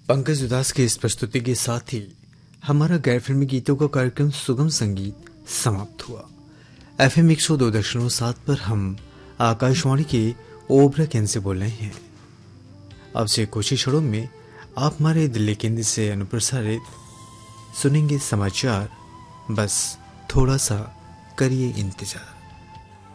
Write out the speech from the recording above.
पंकज उदास की इस प्रस्तुति के साथ ही हमारा गैर फिल्मी गीतों का कार्यक्रम सुगम संगीत समाप्त हुआ। FM 102.7 पर हम आकाशवाणी के ओबरा केंद्र से बोल रहे हैं। अब से कुछ ही क्षणों में आप हमारे दिल्ली केंद्र से अनुप्रसारित सुनेंगे समाचार। बस थोड़ा सा करिए इंतजार।